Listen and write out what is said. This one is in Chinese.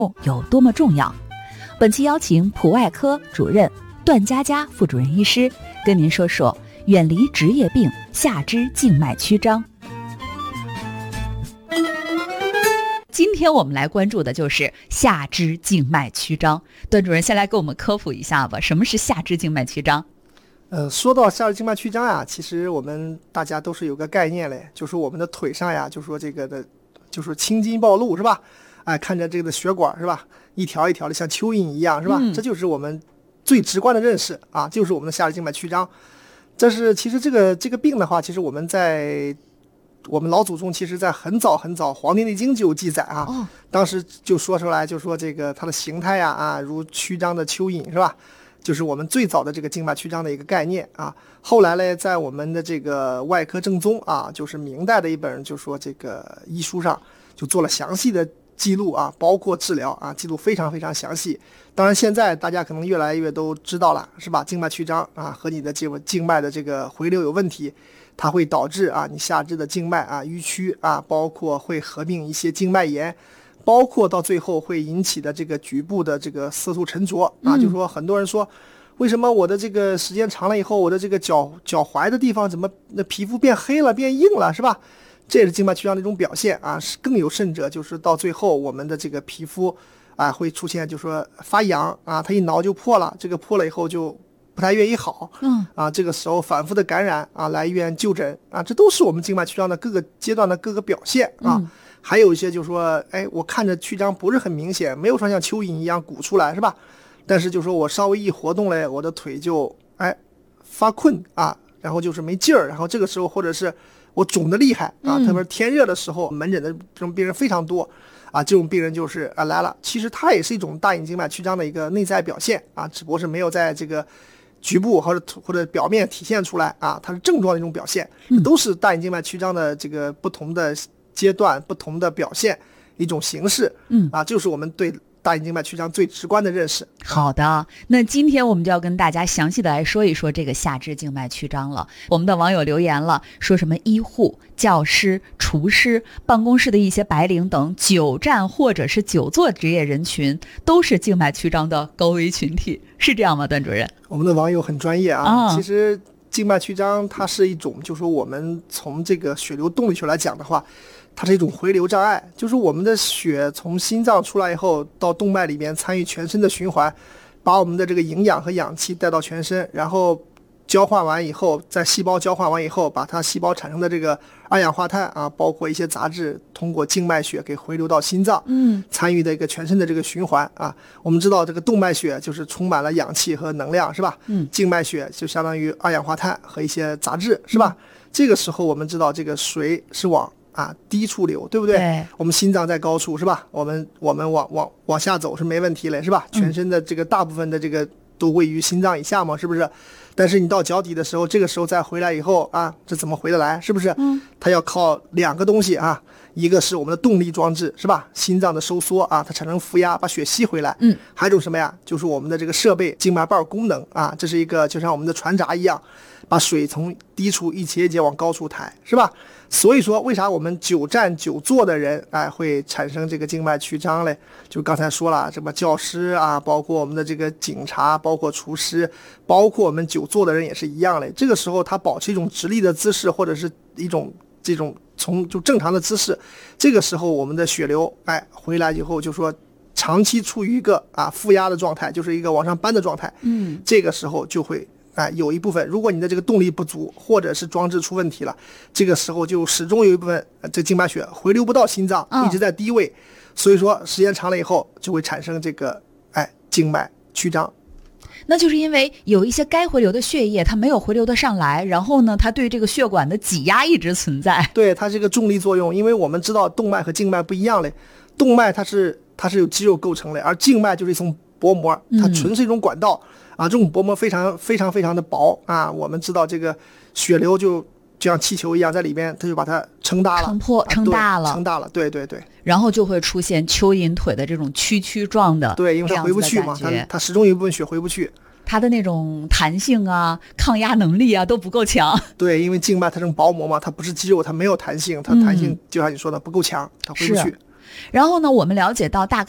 有多么重要。本期邀请普外科主任段佳佳副主任医师跟您说说远离职业病下肢静脉曲张。今天我们来关注的就是下肢静脉曲张。段主任先来给我们科普一下吧，什么是下肢静脉曲张？ 说到下肢静脉曲张呀，其实我们大家都是有个概念嘞，就是我们的腿上呀，就说这个的，就是青筋暴露是吧？哎，看着这个的血管是吧，一条一条的像蚯蚓一样是吧？这就是我们最直观的认识啊，就是我们的下肢静脉曲张。其实这个病的话，其实我们老祖宗其实在很早很早《黄帝内经》就有记载啊，当时就说出来，就说这个它的形态呀如曲张的蚯蚓是吧？就是我们最早的这个静脉曲张的一个概念啊。后来呢，在我们的这个外科正宗啊，就是明代的一本就说这个医书上就做了详细的记录啊，包括治疗啊，记录非常非常详细。当然现在大家可能越来越都知道了是吧？静脉曲张啊和你的这个静脉的这个回流有问题，它会导致啊你下肢的静脉啊淤曲啊，包括会合并一些静脉炎，包括到最后会引起的这个局部的这个色素沉着啊。就说很多人说，为什么我的这个时间长了以后，我的这个脚踝的地方怎么那皮肤变黑了变硬了是吧？这也是静脉曲张的一种表现啊。更有甚者，就是到最后我们的这个皮肤啊会出现就说发痒啊，它一挠就破了，这个破了以后就不太愿意好，这个时候反复的感染啊，来医院就诊啊，这都是我们静脉曲张的各个阶段的各个表现啊。还有一些就是说，哎，我看着曲张不是很明显，没有说像蚯蚓一样鼓出来是吧？但是就说我稍微一活动嘞，我的腿就发困啊，然后就是没劲儿，然后这个时候或者是我肿得厉害啊，特别是天热的时候，门诊的这种病人非常多啊，这种病人就是来了，其实它也是一种大隐静脉曲张的一个内在表现啊，只不过是没有在这个局部或者表面体现出来啊，它是症状的一种表现，都是大隐静脉曲张的这个不同的阶段、不同的表现一种形式，就是我们对大隐静脉曲张最直观的认识。 好的，那今天我们就要跟大家详细的来说一说这个下肢静脉曲张了。我们的网友留言了，说什么医护、教师、厨师、办公室的一些白领等久站或者是久坐职业人群都是静脉曲张的高危群体，是这样吗，段主任？ 我们的网友很专业啊。其实静脉曲张它是一种，就是说我们从这个血流动力学来讲的话，它是一种回流障碍，就是我们的血从心脏出来以后到动脉里面参与全身的循环，把我们的这个营养和氧气带到全身，然后交换完以后，在细胞交换完以后，把它细胞产生的这个二氧化碳啊，包括一些杂质，通过静脉血给回流到心脏，参与的一个全身的这个循环啊。我们知道这个动脉血就是充满了氧气和能量是吧？静脉血就相当于二氧化碳和一些杂质是吧？这个时候我们知道这个水是往低处流，对不对？ 对， 我们心脏在高处是吧？我们往下走是没问题了是吧？全身的这个大部分的这个都位于心脏以下嘛，是不是？但是你到脚底的时候，这个时候再回来以后啊，这怎么回得来？是不是？它要靠两个东西啊，一个是我们的动力装置是吧？心脏的收缩啊，它产生负压把血吸回来。还有一种什么呀？就是我们的这个设备静脉瓣功能啊，这是一个就像我们的船闸一样，把水从低处一节一节往高处抬是吧？所以说为啥我们久站久坐的人会产生这个静脉曲张嘞？就刚才说了，什么教师啊，包括我们的这个警察，包括厨师，包括我们久坐的人也是一样嘞。这个时候他保持一种直立的姿势，或者是一种这种就正常的姿势，这个时候我们的血流回来以后就说长期处于一个负压的状态，就是一个往上搬的状态。这个时候就会有一部分，如果你的这个动力不足，或者是装置出问题了，这个时候就始终有一部分这静脉血回流不到心脏，一直在低位，所以说时间长了以后就会产生这个静脉曲张。 那就是因为有一些该回流的血液它没有回流得上来，然后呢它对这个血管的挤压一直存在。 对，它是一个重力作用，因为我们知道动脉和静脉不一样嘞，动脉它是由肌肉构成的，而静脉就是一层薄膜，它纯是一种管道这种薄膜非常非常非常的薄我们知道这个血流就像气球一样在里边，它就把它撑大了， 撑大了， 对对对， 然后就会出现蚯蚓腿的这种曲状的， 对，因为它回不去嘛，它始终有一部分血回不去， 它的那种弹性啊、抗压能力啊都不够强。 对，因为静脉它这种薄膜嘛，它不是肌肉，它没有弹性，它弹性就像你说的不够强，它回不去。 然后呢，我们了解到大概